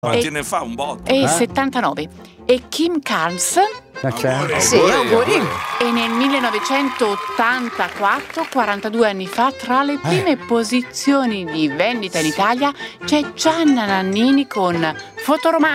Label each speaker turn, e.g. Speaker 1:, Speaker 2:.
Speaker 1: Quanti ne fa un botto?
Speaker 2: E 79. E Kim Carnes.
Speaker 3: Sì, auguri.
Speaker 2: E nel 1984, 42 anni fa, tra le prime posizioni di vendita in Italia c'è Gianna Nannini con Fotoromantica.